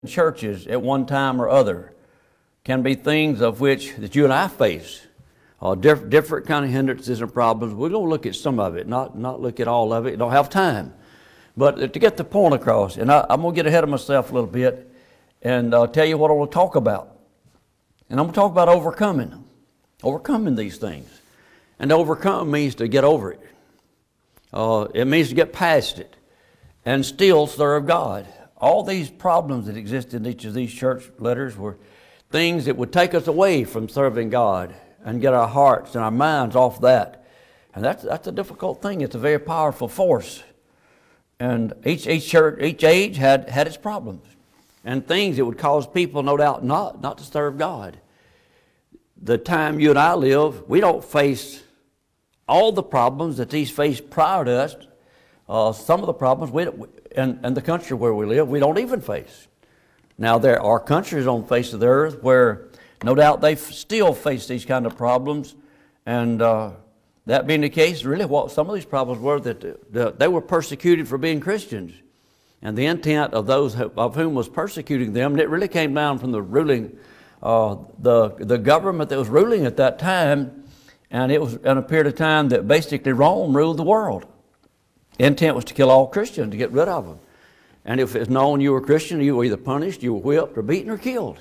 churches at one time or other can be things of which that you and I face, different kind of hindrances and problems. We're going to look at some of it, not look at all of it. Don't have time. But to get the point across, and I'm going to get ahead of myself a little bit and tell you what I want to talk about. And I'm going to talk about overcoming these things. And to overcome means to get over it. It means to get past it and still serve God. All these problems that exist in each of these church letters were things that would take us away from serving God and get our hearts and our minds off that. And that's a difficult thing. It's a very powerful force. And each church, each age had its problems and things that would cause people, no doubt, not to serve God. The time you and I live, we don't face all the problems that these faced prior to us. Some of the problems in the country where we live, we don't even face. Now, there are countries on the face of the earth where no doubt they still face these kind of problems. And that being the case, really what some of these problems were that they were persecuted for being Christians. And the intent of those of whom was persecuting them, it really came down from the ruling, the government that was ruling at that time. And it was in a period of time that basically Rome ruled the world. The intent was to kill all Christians, to get rid of them. And if it's known you were Christian, you were either punished, you were whipped, or beaten, or killed.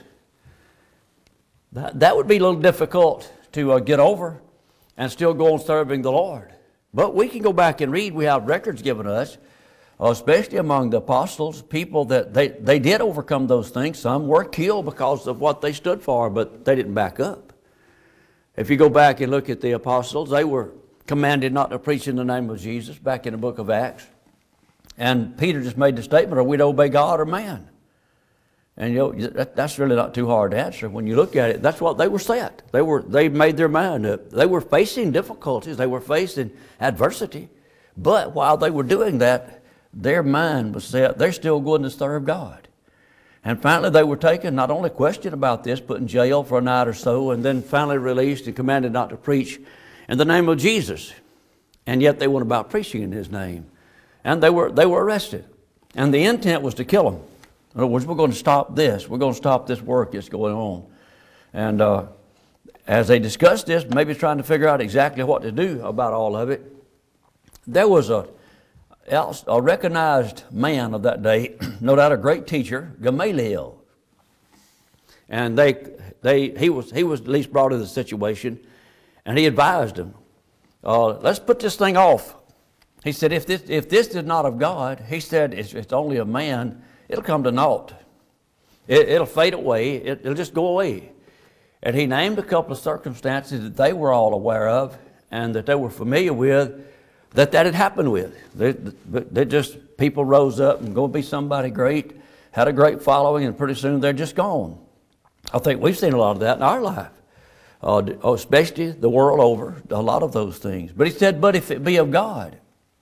That would be a little difficult to get over and still go on serving the Lord. But we can go back and read. We have records given us, especially among the apostles, people that they did overcome those things. Some were killed because of what they stood for, but they didn't back up. If you go back and look at the apostles, they were commanded not to preach in the name of Jesus back in the book of Acts. And Peter just made the statement, are we to obey God or man? And that's really not too hard to answer. When you look at it, that's what they were set. They made their mind up. They were facing difficulties. They were facing adversity. But while they were doing that, their mind was set. They're still going to serve God. And finally they were taken, not only questioned about this, put in jail for a night or so, and then finally released and commanded not to preach in the name of Jesus. And yet they went about preaching in His name. And they were arrested. And the intent was to kill them. In other words, we're going to stop this. We're going to stop this work that's going on. And as they discussed this, maybe trying to figure out exactly what to do about all of it, there was a recognized man of that day, no doubt a great teacher, Gamaliel. And he was at least brought into the situation, and he advised them, let's put this thing off. He said, if this is not of God, he said, it's only of man, it'll come to naught. It'll fade away. It'll just go away. And he named a couple of circumstances that they were all aware of and that they were familiar with, that had happened with. They just, people rose up and going to be somebody great, had a great following, and pretty soon they're just gone. I think we've seen a lot of that in our life, especially the world over, a lot of those things. But he said, but if it be of God,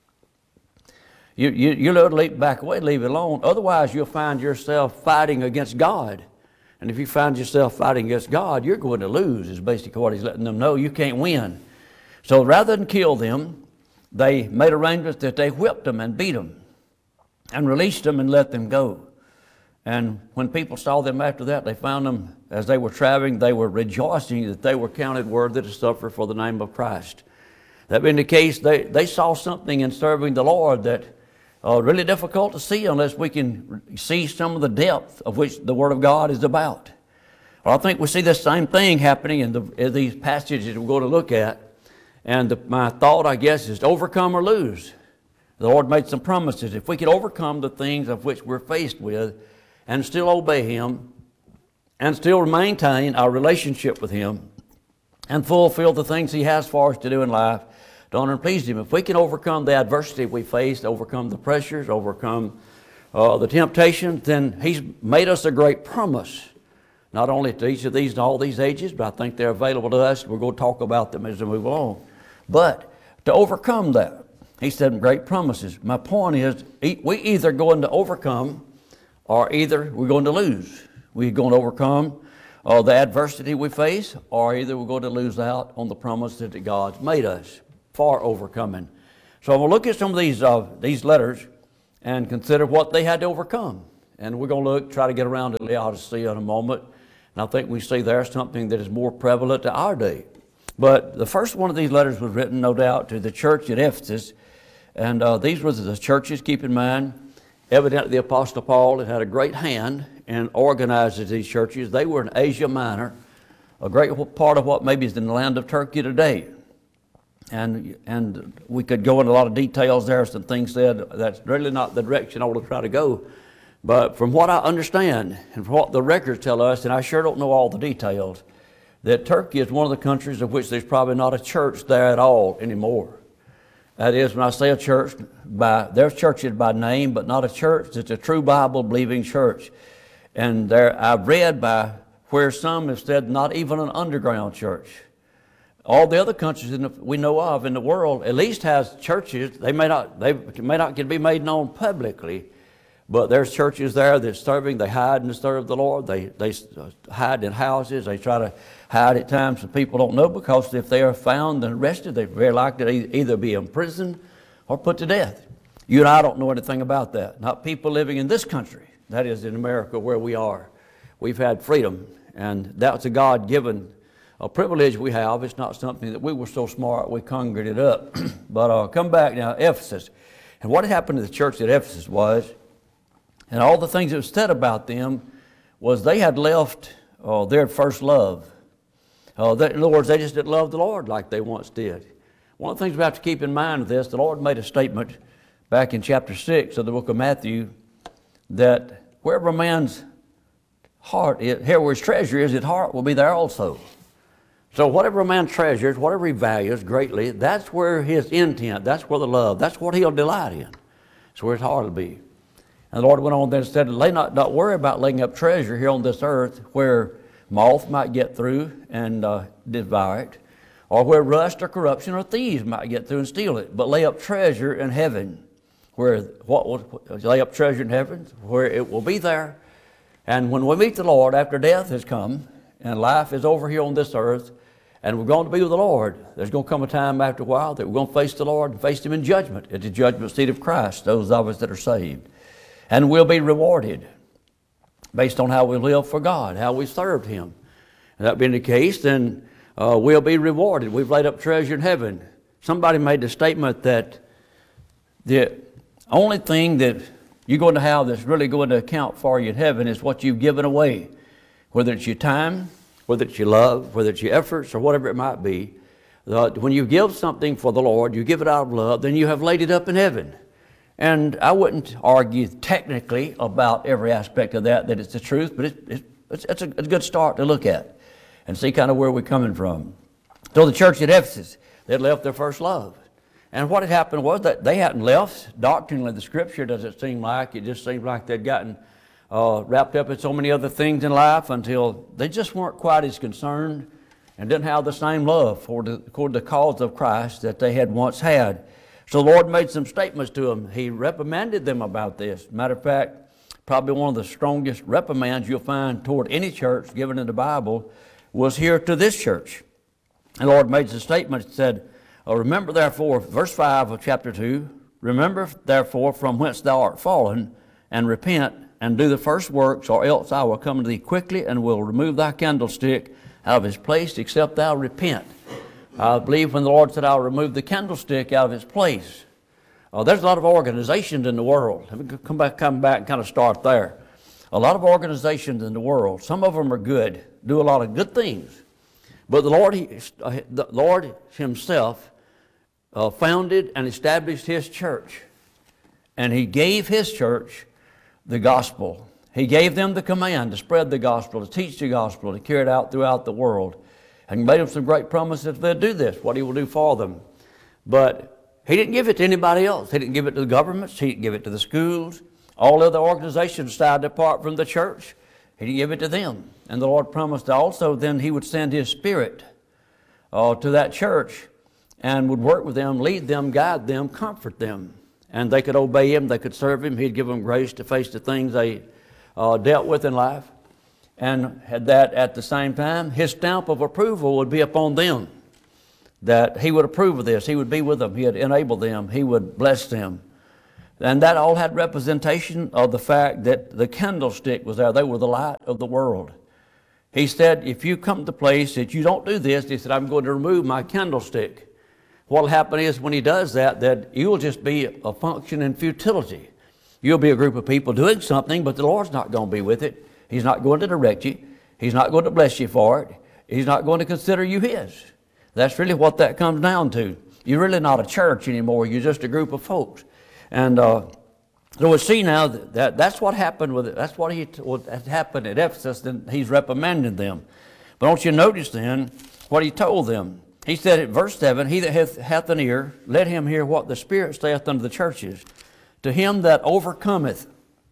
you leap back away, leave it alone. Otherwise, you'll find yourself fighting against God. And if you find yourself fighting against God, you're going to lose, is basically what he's letting them know. You can't win. So rather than kill them, they made arrangements that they whipped them and beat them and released them and let them go. And when people saw them after that, they found them as they were traveling, they were rejoicing that they were counted worthy to suffer for the name of Christ. That being the case, they saw something in serving the Lord that really difficult to see unless we can see some of the depth of which the Word of God is about. Well, I think we see the same thing happening in these passages we're going to look at. And my thought, I guess, is to overcome or lose. The Lord made some promises. If we could overcome the things of which we're faced with and still obey Him and still maintain our relationship with Him and fulfill the things He has for us to do in life to honor and please Him. If we can overcome the adversity we face, overcome the pressures, overcome the temptations, then He's made us a great promise. Not only to each of these and all these ages, but I think they're available to us. We're going to talk about them as we move along. But to overcome that, He said great promises. My point is, we either going to overcome or either we're going to lose. We're going to overcome the adversity we face, or either we're going to lose out on the promises that God's made us for overcoming. So I'm going to look at some of these letters and consider what they had to overcome. And we're going to try to get around to Laodicea in a moment. And I think we see there something that is more prevalent to our day. But the first one of these letters was written, no doubt, to the church at Ephesus. And these were the churches, keep in mind, evidently the Apostle Paul had a great hand in organizing these churches. They were in Asia Minor, a great part of what maybe is in the land of Turkey today. And we could go into a lot of details there, some things said. That's really not the direction I want to try to go. But from what I understand and from what the records tell us, and I sure don't know all the details, that Turkey is one of the countries of which there's probably not a church there at all anymore. That is, when I say a church, there's churches by name, but not a church. It's a true Bible-believing church. And there, I've read by where some have said not even an underground church. All the other countries we know of in the world at least has churches. They may not be made known publicly, but there's churches there that's serving. They hide and serve the Lord. They hide in houses. They try to hide at times so people don't know, because if they are found and arrested, they're very likely to either be imprisoned or put to death. You and I don't know anything about that. Not people living in this country. That is in America where we are. We've had freedom, and that's a God-given privilege we have. It's not something that we were so smart we conjured it up. But come back now, Ephesus. And what happened to the church at Ephesus was, and all the things that was said about them, was they had left their first love. In other words, they just didn't love the Lord like they once did. One of the things we have to keep in mind of this, the Lord made a statement back in chapter 6 of the book of Matthew, that wherever a man's heart is, here where his treasure is, his heart will be there also. So whatever a man treasures, whatever he values greatly, that's where his intent, that's where the love, that's what he'll delight in. That's where his heart will be. And the Lord went on then and said, not worry about laying up treasure here on this earth where moth might get through and devour it, or where rust or corruption or thieves might get through and steal it, but lay up treasure in heaven, where lay up treasure in heaven, where it will be there. And when we meet the Lord after death has come and life is over here on this earth, and we're going to be with the Lord, there's going to come a time after a while that we're going to face the Lord and face Him in judgment at the judgment seat of Christ, those of us that are saved. And we'll be rewarded based on how we live for God, how we served Him. And that being the case, then we'll be rewarded. We've laid up treasure in heaven. Somebody made the statement that the only thing that you're going to have that's really going to account for you in heaven is what you've given away, whether it's your time, whether it's your love, whether it's your efforts, or whatever it might be. When you give something for the Lord, you give it out of love, then you have laid it up in heaven. And I wouldn't argue technically about every aspect of that it's the truth, but it's a good start to look at and see kind of where we're coming from. So the church at Ephesus, they'd left their first love. And what had happened was that they hadn't left doctrinally the Scripture, does it seem like. It just seemed like they'd gotten wrapped up in so many other things in life until they just weren't quite as concerned and didn't have the same love for the cause of Christ that they had once had. So the Lord made some statements to them. He reprimanded them about this. Matter of fact, probably one of the strongest reprimands you'll find toward any church given in the Bible was here to this church. And the Lord made some statements and said, remember therefore, verse 5 of chapter 2, remember therefore from whence thou art fallen, and repent, and do the first works, or else I will come to thee quickly, and will remove thy candlestick out of his place, except thou repent. I believe when the Lord said, I'll remove the candlestick out of its place. There's a lot of organizations in the world. Let me come back and kind of start there. A lot of organizations in the world. Some of them are good, do a lot of good things. But the Lord Himself founded and established His church. And He gave His church the gospel. He gave them the command to spread the gospel, to teach the gospel, to carry it out throughout the world. And He made them some great promises if they'll do this, what He will do for them. But He didn't give it to anybody else. He didn't give it to the governments. He didn't give it to the schools. All other organizations decided to depart from the church. He didn't give it to them. And the Lord promised also then He would send His Spirit to that church and would work with them, lead them, guide them, comfort them. And they could obey Him. They could serve Him. He'd give them grace to face the things they dealt with in life. And had that at the same time, His stamp of approval would be upon them, that He would approve of this. He would be with them. He'd enable them. He would bless them. And that all had representation of the fact that the candlestick was there. They were the light of the world. He said, if you come to the place that you don't do this, he said, I'm going to remove my candlestick. What will happen is when he does that, that you will just be a function in futility. You'll be a group of people doing something, but the Lord's not going to be with it. He's not going to direct you. He's not going to bless you for it. He's not going to consider you His. That's really what that comes down to. You're really not a church anymore. You're just a group of folks. And so we see now that's what happened with it. That's what happened at Ephesus, and he's reprimanding them. But don't you notice then what he told them? He said at verse 7, he that hath an ear, let him hear what the Spirit saith unto the churches. To him that overcometh.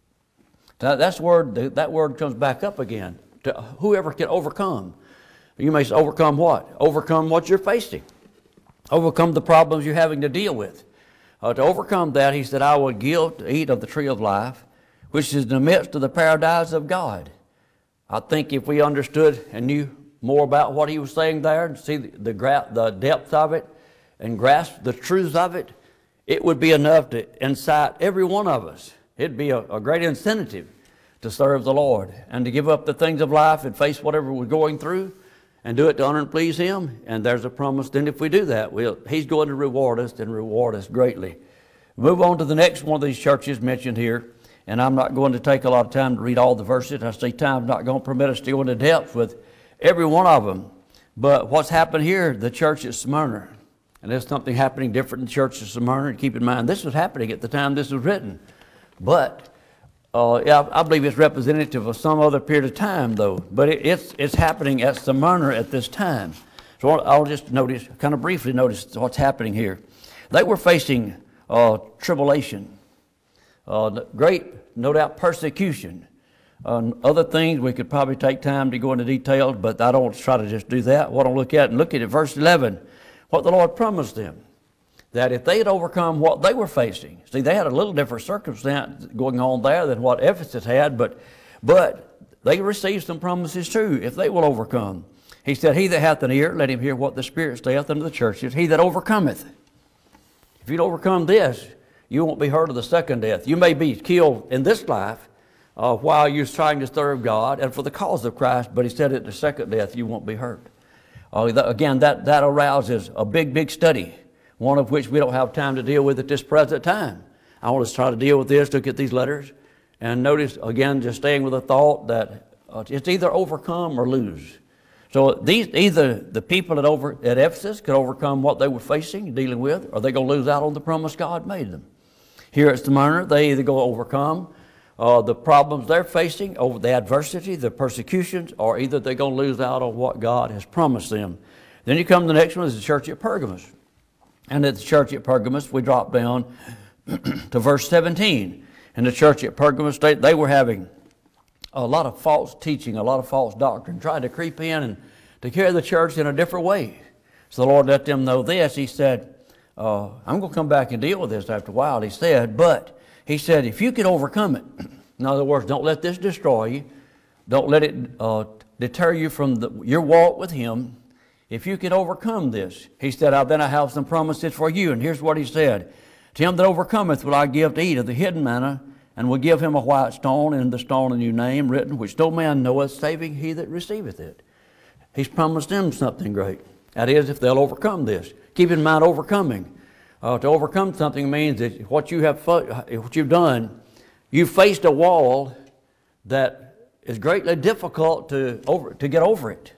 That word comes back up again. To whoever can overcome. You may say, overcome what? Overcome what you're facing. Overcome the problems you're having to deal with. To overcome that, he said, I will give to eat of the tree of life, which is in the midst of the paradise of God. I think if we understood and knew more about what he was saying there, and see the depth of it, and grasp the truths of it, it would be enough to incite every one of us. It'd be a great incentive to serve the Lord and to give up the things of life and face whatever we're going through and do it to honor and please Him. And there's a promise then if we do that, He's going to reward us and reward us greatly. Move on to the next one of these churches mentioned here. And I'm not going to take a lot of time to read all the verses. I see time's not going to permit us to go into depth with every one of them. But what's happened here, the church at Smyrna. And there's something happening different in the church at Smyrna. And keep in mind, this was happening at the time this was written. But I believe it's representative of some other period of time, though. But it's happening at Smyrna at this time. So I'll just kind of briefly notice what's happening here. They were facing tribulation, great, no doubt, persecution. Other things we could probably take time to go into details, but I don't want to try to just do that. What I'll look at verse 11, what the Lord promised them. That if they had overcome what they were facing, see, they had a little different circumstance going on there than what Ephesus had, but they received some promises too, if they will overcome. He said, he that hath an ear, let him hear what the Spirit saith unto the churches. He that overcometh. If you'd overcome this, you won't be hurt of the second death. You may be killed in this life while you're trying to serve God and for the cause of Christ, but he said at the second death, you won't be hurt. Again, that arouses a big study, one of which we don't have time to deal with at this present time. I want us to try to deal with this, look at these letters, and notice, again, just staying with the thought that it's either overcome or lose. So either the people at Ephesus could overcome what they were facing, dealing with, or they're going to lose out on the promise God made them. Here at Smyrna, they either go overcome the problems they're facing, over the adversity, the persecutions, or either they're going to lose out on what God has promised them. Then you come to the next one, is the church at Pergamos. And at the church at Pergamos, we drop down to verse 17. In the church at Pergamos, they were having a lot of false teaching, a lot of false doctrine, trying to creep in and to carry the church in a different way. So the Lord let them know this. He said, I'm going to come back and deal with this after a while, he said. But he said, if you can overcome it, in other words, don't let this destroy you. Don't let it deter you from your walk with Him. If you can overcome this, he said, then I have some promises for you. And here's what he said. To him that overcometh will I give to eat of the hidden manna, and will give him a white stone, and the stone a new name written, which no man knoweth, saving he that receiveth it. He's promised them something great. That is, if they'll overcome this. Keep in mind overcoming. To overcome something means that what you've done, you've faced a wall that is greatly difficult to get over it.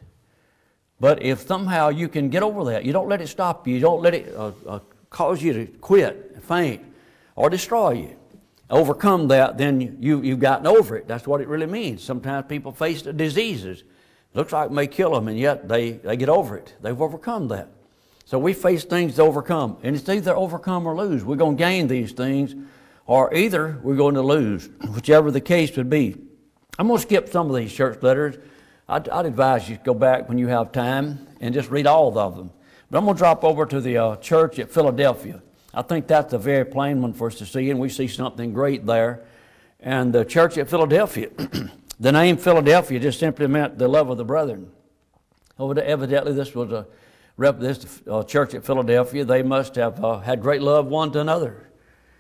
But if somehow you can get over that, you don't let it stop you, you don't let it cause you to quit, faint, or destroy you. Overcome that, then you've gotten over it. That's what it really means. Sometimes people face diseases. Looks like it may kill them, and yet they get over it. They've overcome that. So we face things to overcome. And it's either overcome or lose. We're going to gain these things, or either we're going to lose, whichever the case would be. I'm going to skip some of these church letters. I'd advise you to go back when you have time and just read all of them. But I'm going to drop over to the church at Philadelphia. I think that's a very plain one for us to see, and we see something great there. And the church at Philadelphia, the name Philadelphia just simply meant the love of the brethren. Evidently, this was this church at Philadelphia. They must have had great love one to another.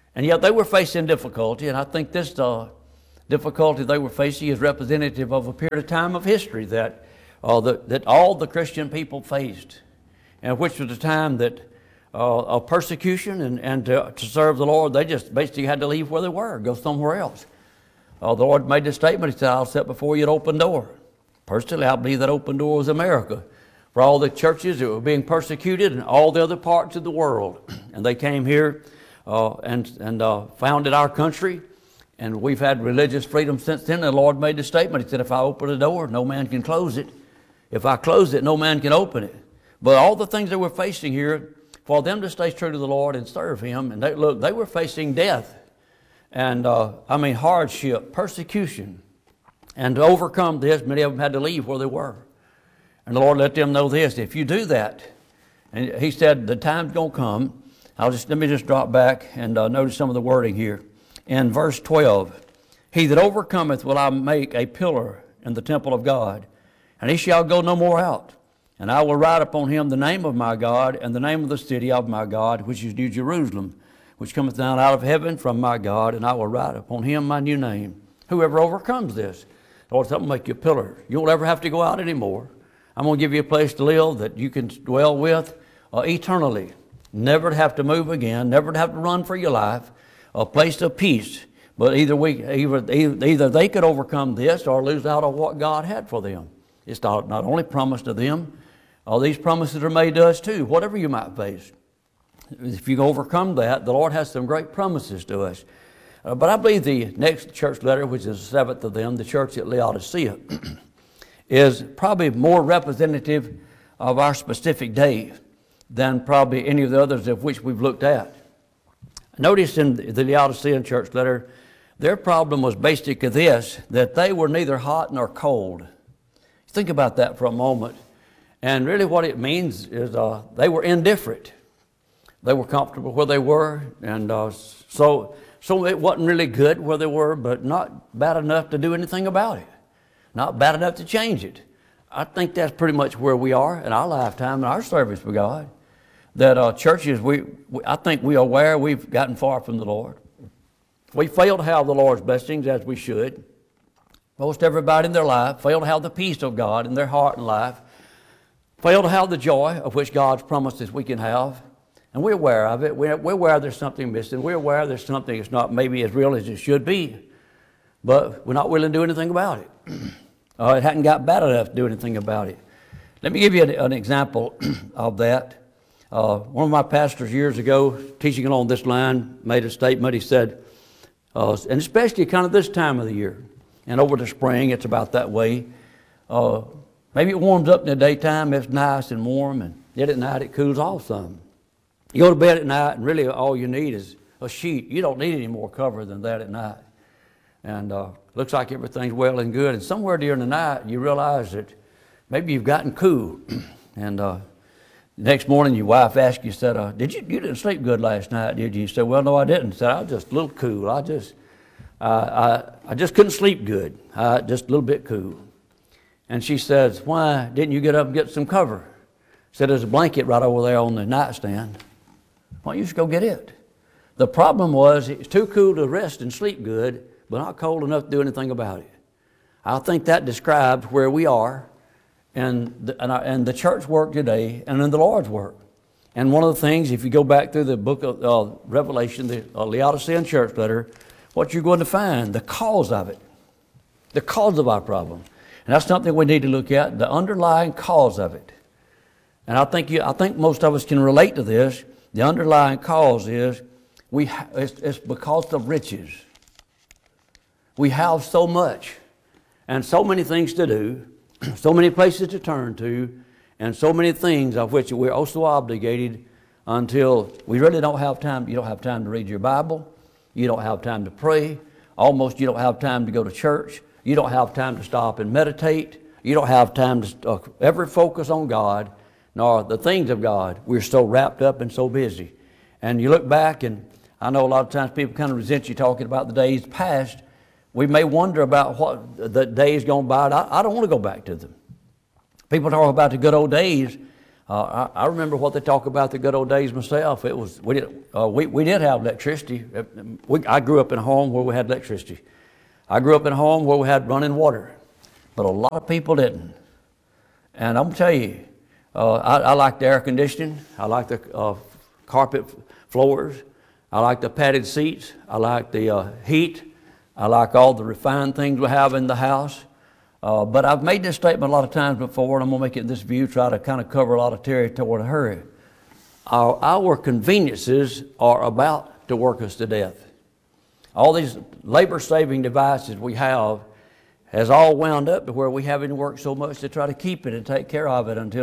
And yet they were facing difficulty, and I think this difficulty they were facing is representative of a period of time of history that all the Christian people faced, and which was a time that of persecution and to serve the Lord, they just basically had to leave where they were, go somewhere else. The Lord made this statement. He said, I'll set before you an open door. Personally, I believe that open door was America. For all the churches that were being persecuted in all the other parts of the world. And they came here and founded our country. And we've had religious freedom since then. And the Lord made the statement. He said, if I open the door, no man can close it. If I close it, no man can open it. But all the things that we're facing here, for them to stay true to the Lord and serve Him, and they were facing death. And hardship, persecution. And to overcome this, many of them had to leave where they were. And the Lord let them know this: if you do that, and He said the time's going to come. Let me just drop back and notice some of the wording here. In verse 12, he that overcometh will I make a pillar in the temple of God, and he shall go no more out. And I will write upon him the name of my God, and the name of the city of my God, which is New Jerusalem, which cometh down out of heaven from my God, and I will write upon him my new name. Whoever overcomes this, the Lord said, I'm going to make you a pillar. You won't ever have to go out anymore. I'm going to give you a place to live that you can dwell with eternally. Never to have to move again, never to have to run for your life, a place of peace. But either they could overcome this or lose out on what God had for them. It's not only promised to them, all these promises are made to us too, whatever you might face. If you overcome that, the Lord has some great promises to us. But I believe the next church letter, which is the seventh of them, the church at Laodicea, is probably more representative of our specific day than probably any of the others of which we've looked at. Notice in the Laodicean church letter, their problem was basically this, that they were neither hot nor cold. Think about that for a moment. And really what it means is they were indifferent. They were comfortable where they were, and so it wasn't really good where they were, but not bad enough to do anything about it. Not bad enough to change it. I think that's pretty much where we are in our lifetime, in our service for God. That churches, I think we are aware we've gotten far from the Lord. We fail to have the Lord's blessings as we should. Most everybody in their life fail to have the peace of God in their heart and life. Fail to have the joy of which God's promises we can have. And we're aware of it. We're aware there's something missing. We're aware there's something that's not maybe as real as it should be. But we're not willing to do anything about it. It hadn't got bad enough to do anything about it. Let me give you an example of that. One of my pastors years ago, teaching along this line, made a statement. He said, and especially kind of this time of the year, and over the spring, it's about that way. Maybe it warms up in the daytime, it's nice and warm, and yet at night it cools off some. You go to bed at night, and really all you need is a sheet. You don't need any more cover than that at night. And looks like everything's well and good. And somewhere during the night, you realize that maybe you've gotten cool. And next morning, your wife asked you, said, you didn't sleep good last night, did you? You said, well, no, I didn't. Said, I was just a little cool. I just couldn't sleep good. Just a little bit cool. And she says, why didn't you get up and get some cover? Said, there's a blanket right over there on the nightstand. Why don't you just go get it? The problem was it's too cool to rest and sleep good, but not cold enough to do anything about it. I think that describes where we are in the church work today and in the Lord's work. And one of the things, if you go back through the book of Revelation, the Laodicean church letter, what you're going to find, the cause of it, the cause of our problem. And that's something we need to look at, the underlying cause of it. And I think most of us can relate to this. The underlying cause is it's because of riches. We have so much and so many things to do, so many places to turn to, and so many things of which we're also obligated until we really don't have time. You don't have time to read your Bible. You don't have time to pray. Almost you don't have time to go to church. You don't have time to stop and meditate. You don't have time to ever focus on God, nor the things of God. We're so wrapped up and so busy. And you look back, and I know a lot of times people kind of resent you talking about the days past. We may wonder about what the days gone by. I don't want to go back to them. People talk about the good old days. I remember what they talk about the good old days myself. It was we did have electricity. I grew up in a home where we had electricity. I grew up in a home where we had running water, but a lot of people didn't. And I'm gonna tell you, I like the air conditioning. I like the carpet floors. I like the padded seats. I like the heat. I like all the refined things we have in the house. But I've made this statement a lot of times before, and I'm going to make it in this view, try to kind of cover a lot of territory in a hurry. Our conveniences are about to work us to death. All these labor-saving devices we have has all wound up to where we haven't worked so much to try to keep it and take care of it until